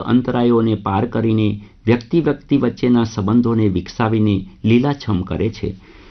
અંતરાયોને પાર કરીને વ્યક્તિ વચ્ચેના સંબંધોને વિકસાવીને લીલાછમ કરે છે.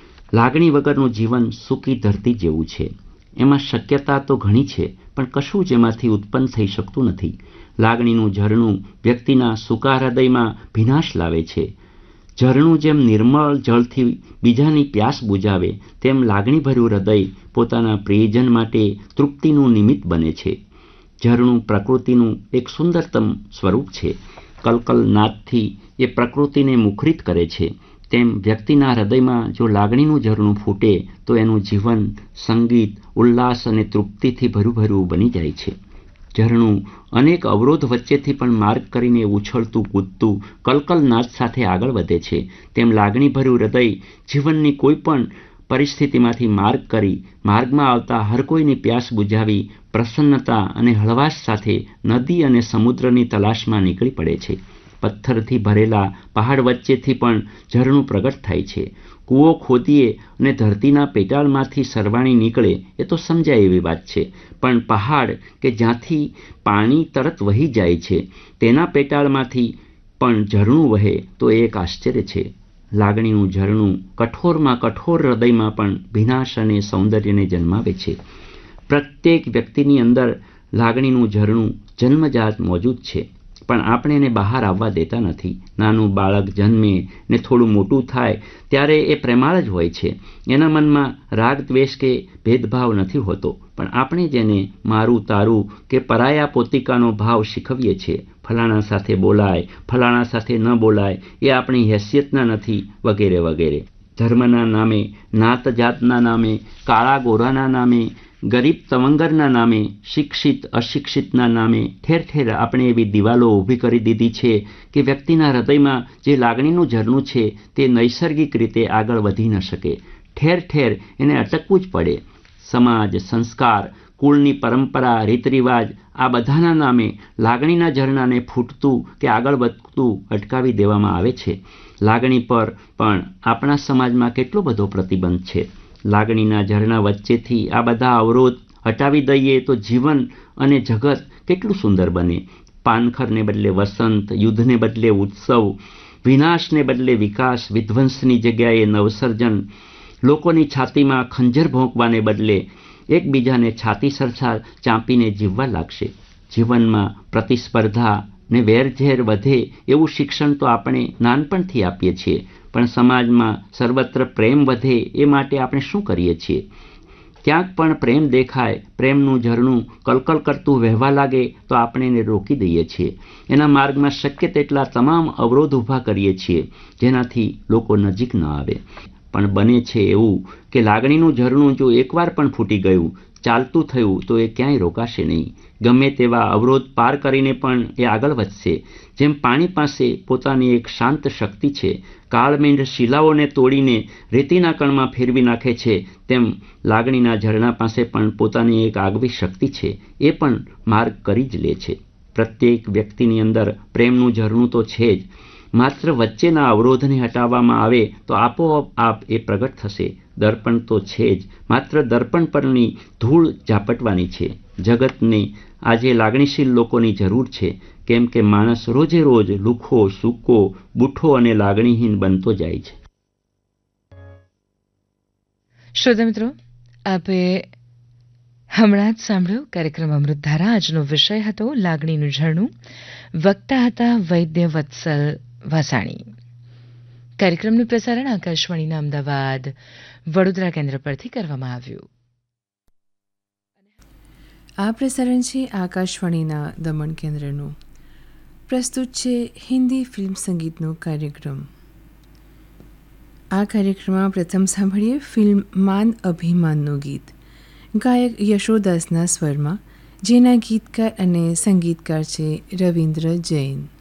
લાગણી વગરનું જીવન સૂકી ધરતી જેવું છે. એમાં શક્યતા તો ઘણી છે, પણ કશું જ એમાંથી ઉત્પન્ન થઈ શકતું નથી. લાગણીનું ઝરણું વ્યક્તિના સૂકા હૃદયમાં ભીનાશ લાવે છે. ઝરણું જેમ નિર્મળ જળથી બીજાની પ્યાસ બુજાવે, તેમ લાગણીભર્યું હૃદય પોતાના પ્રિયજન માટે તૃપ્તિનું નિમિત્ત બને છે. ઝરણું પ્રકૃતિનું એક સુંદરતમ સ્વરૂપ છે. કલકલ નાદથી એ પ્રકૃતિને મુખરિત કરે છે. તેમ વ્યક્તિના હૃદયમાં જો લાગણીનું ઝરણું ફૂટે તો એનું જીવન સંગીત, ઉલ્લાસ અને તૃપ્તિથી ભર્યું બની જાય છે. ઝરણું અનેક અવરોધ વચ્ચેથી પણ માર્ગ કરીને ઉછળતું કૂદતું કલકલ નાદ સાથે આગળ વધે છે. તેમ લાગણીભર્યું હૃદય જીવનની કોઈ પણ પરિસ્થિતિમાંથી માર્ગ કરી માર્ગમાં આવતા હર કોઈની પ્યાસ બુજાવી પ્રસન્નતા અને હળવાશ સાથે નદી અને સમુદ્રની તલાશમાં નીકળી પડે છે. પથ્થરથી ભરેલા પહાડ વચ્ચેથી પણ ઝરણું પ્રગટ થાય છે. કૂવો ખોદીએ અને ધરતીના પેટાળમાંથી સરવાણી નીકળે એ તો સમજાય એવી વાત છે, પણ પહાડ કે જ્યાંથી પાણી તરત વહી જાય છે તેના પેટાળમાંથી પણ ઝરણું વહે તો એ એક આશ્ચર્ય છે. લાગણીનું ઝરણું કઠોરમાં કઠોર હૃદયમાં પણ ભીનાશ અને સૌંદર્યને જન્માવે છે. પ્રત્યેક વ્યક્તિની અંદર લાગણીનું ઝરણું જન્મજાત મોજૂદ છે, પણ આપણે એને બહાર આવવા દેતા નથી. નાનું બાળક જન્મે ને થોડું મોટું થાય ત્યારે એ પ્રેમાળ જ હોય છે. એના મનમાં રાગ દ્વેષ કે ભેદભાવ નથી હોતો, પણ આપણે જેને મારું તારું કે પરાયા પોતિકાનો ભાવ શીખવીએ છીએ. ફલાણા સાથે બોલાય, ફલાણા સાથે ન બોલાય, એ આપણી હેસિયતના નથી, વગેરે વગેરે. ધર્મના નામે, નાત જાતના નામે, કાળા ગોરાના નામે, ગરીબ તવંગરના નામે, શિક્ષિત અશિક્ષિતના નામે ઠેર ઠેર આપણે એવી દિવાલો ઊભી કરી દીધી છે કે વ્યક્તિના હૃદયમાં જે લાગણીનું ઝરણું છે તે નૈસર્ગિક રીતે આગળ વધી ન શકે. ઠેર ઠેર એને અટકવું જ પડે. સમાજ, સંસ્કાર, કુળની પરંપરા, રીતરિવાજ આ બધાના નામે લાગણીના ઝરણાને ફૂટતું કે આગળ વધતું અટકાવી દેવામાં આવે છે. લાગણી પર પણ આપણા સમાજમાં કેટલો બધો પ્રતિબંધ છે. લાગણીના ઝરણા વચ્ચેથી આ બધા અવરોધ હટાવી દઈએ તો જીવન અને જગત કેટલું સુંદર બને. પાનખરને બદલે વસંત, યુદ્ધને બદલે ઉત્સવ, વિનાશને બદલે વિકાસ, વિધ્વંસની જગ્યાએ નવસર્જન, લોકોની છાતીમાં ખંજર ભોંકવાને બદલે એકબીજાને છાતી સરસા ચાંપીને જીવવા લાગશે. જીવનમાં પ્રતિસ્પર્ધા ને વેરઝેર વધે એવું શિક્ષણ તો આપણે નાનપણથી આપીએ છીએ, પણ સમાજમાં સર્વત્ર પ્રેમ વધે એ માટે આપણે શું કરીએ છીએ? ક્યાંક પણ પ્રેમ દેખાય, પ્રેમનું ઝરણું કલકલ કરતું વહેવા લાગે તો આપણે એને રોકી દઈએ છીએ. એના માર્ગમાં શક્ય તેટલા તમામ અવરોધ ઊભા કરીએ છીએ જેનાથી લોકો નજીક ન આવે. પણ બને છે એવું કે લાગણીનું ઝરણું જો એકવાર પણ ફૂટી ગયું, ચાલતું થયું તો એ ક્યાંય રોકાશે નહીં. ગમે તેવા અવરોધ પાર કરીને પણ એ આગળ વધશે. જેમ પાણી પાસે પોતાની એક શાંત શક્તિ છે, કાળમેંઢ શિલાઓને તોડીને રેતીના કણમાં ફેરવી નાખે છે, તેમ લાગણીના ઝરણા પાસે પણ પોતાની એક આગવી શક્તિ છે. એ પણ માર્ગ કરી જ લે છે. પ્રત્યેક વ્યક્તિની અંદર પ્રેમનું ઝરણું તો છે જ, માત્ર વચ્ચેના અવરોધને હટાવવામાં આવે તો આપોઆપ એ પ્રગટ થશે. દર્પણ તો છે જ, માત્ર દર્પણ પરની ધૂળ ઝાપટવાની છે. જગતને આજે લાગણીશીલ લોકોની જરૂર છે, કેમ કે માણસ રોજે રોજ લુખ્ખો, સૂકો, બુઠ્ઠો અને લાગણીહીન બનતો જાય છે. શ્રોતા મિત્રો, આપે હમણાં જ સાંભળ્યું કાર્યક્રમ અમૃતધારા. આજનો વિષય હતો લાગણીનું ઝરણું. વક્તા હતા વૈદ્ય વત્સલ વાસાણી. કાર્યક્રમનું પ્રસારણ આકાશવાણીના અમદાવાદ વડોદરા કેન્દ્ર પરથી કરવામાં આવ્યું. આ પ્રસારણ છે આકાશવાણીના દમણ કેન્દ્રનું. પ્રસ્તુત છે હિન્દી ફિલ્મ સંગીતનો કાર્યક્રમ. આ કાર્યક્રમમાં પ્રથમ સાંભળીએ ફિલ્મ માન અભિમાનનું ગીત, ગાયક યશોદાસના સ્વરમાં, જેના ગીતકાર અને સંગીતકાર છે રવિન્દ્ર જૈન.